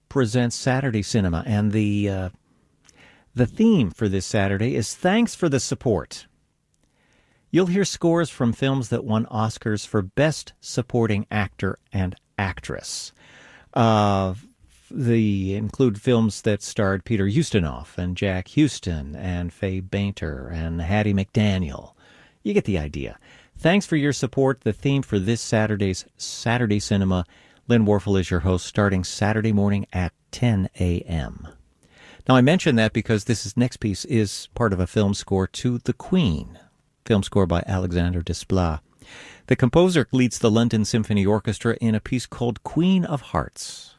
presents Saturday Cinema, and the theme for this Saturday is Thanks for the Support. You'll hear scores from films that won Oscars for Best Supporting Actor and Actress. They include films that starred Peter Ustinov and Jack Huston and Faye Bainter and Hattie McDaniel. You get the idea. Thanks for your support. The theme for this Saturday's Saturday Cinema. Lynn Warfel is your host, starting Saturday morning at 10 a.m. Now, I mention that because this next piece is part of a film score to The Queen, film score by Alexander Desplat. The composer leads the London Symphony Orchestra in a piece called Queen of Hearts.